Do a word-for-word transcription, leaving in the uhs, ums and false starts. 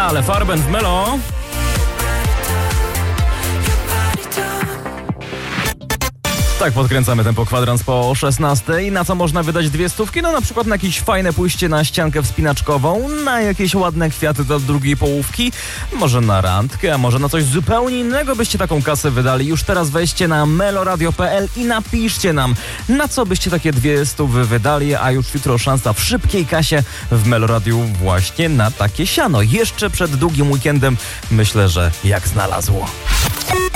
ale Farben w Melo. Tak podkręcamy tempo kwadrans po szesnastej. Na co można wydać dwie stówki? No na przykład na jakieś fajne pójście na ściankę wspinaczkową, na jakieś ładne kwiaty do drugiej połówki, może na randkę, a może na coś zupełnie innego byście taką kasę wydali. Już teraz weźcie na meloradio kropka p l i napiszcie nam, na co byście takie dwie stówy wydali, a już jutro szansa w szybkiej kasie w Meloradiu właśnie na takie siano. Jeszcze przed długim weekendem myślę, że jak znalazło.